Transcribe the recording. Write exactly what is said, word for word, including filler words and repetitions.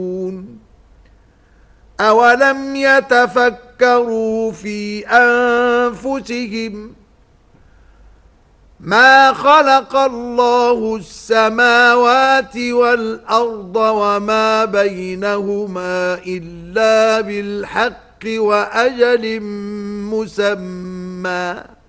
أولم يتفكروا في أنفسهم ما خلق الله السماوات والأرض وما بينهما إلا بالحق وأجل مسمى